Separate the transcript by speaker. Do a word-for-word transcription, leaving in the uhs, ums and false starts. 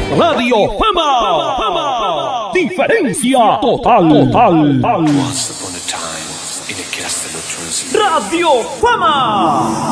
Speaker 1: Radio Fama. Fama. Diferencia total. Total.
Speaker 2: Once upon a time, in a castle of Transilvania.
Speaker 1: Radio Fama.